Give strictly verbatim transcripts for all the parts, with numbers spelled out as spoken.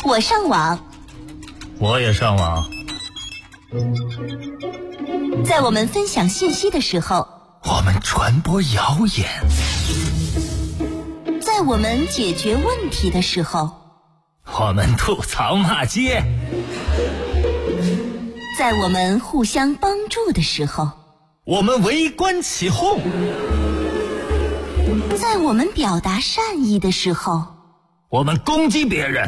我上网， 我也上网。 在我们分享信息的时候， 我们传播谣言； 在我们解决问题的时候， 我们吐槽骂街； 在我们互相帮助的时候， 我们围观起哄； 在我们表达善意的时候， 我们攻击别人。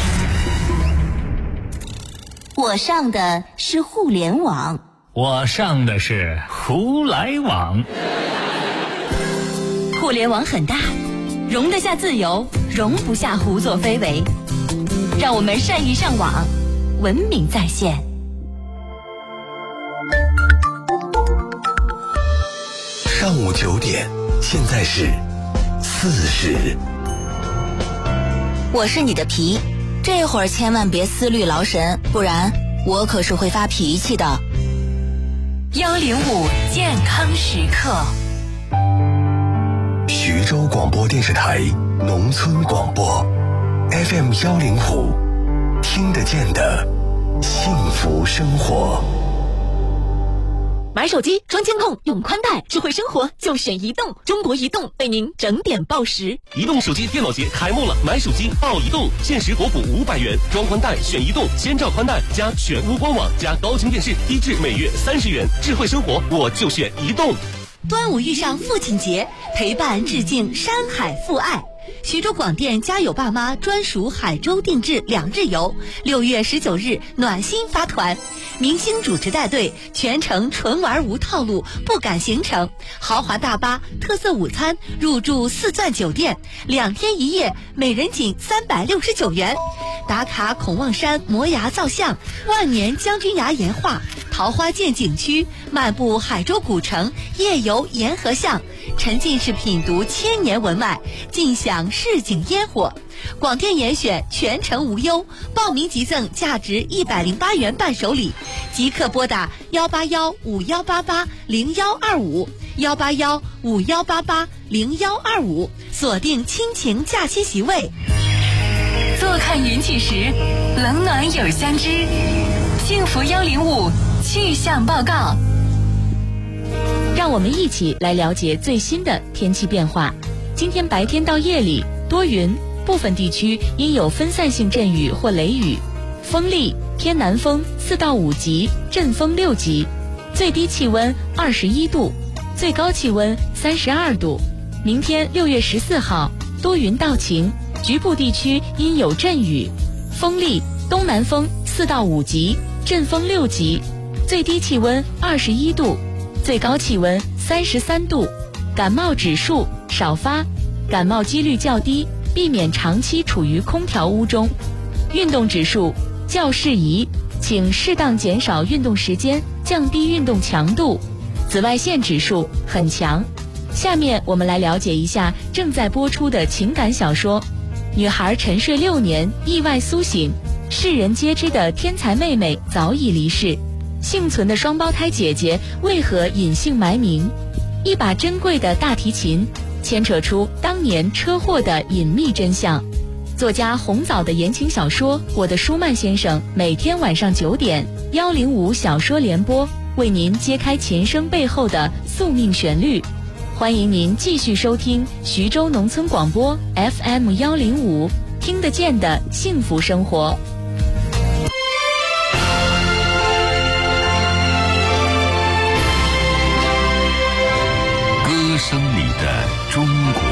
我上的是互联网， 我上的是胡来网。 互联网很大，容得下自由，容不下胡作非为。让我们善于上网，文明在线。 上午九点，现在是四时。 我是你的皮，这会儿千万别思虑劳神，不然我可是会发脾气的。 幺零五健康时刻， 徐州广播电视台农村广播 F M 幺零五，听得见的幸福生活。 买手机装监控用宽带，智慧生活就选移动。中国移动为您整点报时。 移动手机电脑节开幕了，买手机报移动，限时国补五百元，装宽带选移动，千兆宽带加全屋官网加高清电视，低至每月三十元。智慧生活我就选移动。 端午遇上父亲节，陪伴致敬山海父爱。徐州广电家有爸妈专属海州定制两日游，六月十九日暖心发团，明星主持带队，全程纯玩无套路，不赶行程，豪华大巴，特色午餐，入住四钻酒店，两天一夜，每人仅三百六十九元。打卡孔望山摩崖造像，万年将军崖岩画，桃花涧景区，漫步海州古城，夜游沿河巷，沉浸式品读千年文脉，尽享市井烟火。广电严选全程无忧，报名即赠价值一百零八元伴手礼，即刻拨打幺八幺五幺八八零幺二五幺八幺五幺八八零幺二五，锁定亲情假期席位。坐看云起时，冷暖有相知。幸福幺零五气象报告，让我们一起来了解最新的天气变化。今天白天到夜里多云，部分地区因有分散性阵雨或雷雨，风力偏南风四到五级，阵风六级，最低气温二十一度，最高气温三十二度。明天六月十四号多云到晴，局部地区因有阵雨，风力东南风四到五级，阵风六级，最低气温二十一度，最高气温三十三度。感冒指数少发，感冒几率较低，避免长期处于空调屋中。运动指数较适宜，请适当减少运动时间，降低运动强度。紫外线指数很强。下面我们来了解一下正在播出的情感小说《女孩沉睡六年意外苏醒》，世人皆知的天才妹妹早已离世，幸存的双胞胎姐姐为何隐姓埋名？一把珍贵的大提琴牵扯出当年车祸的隐秘真相。作家红枣的言情小说《我的舒曼先生》，每天晚上九点幺零五小说联播为您揭开琴声背后的宿命旋律。欢迎您继续收听徐州农村广播 F M 幺零五，听得见的幸福生活。 歌声里的中国。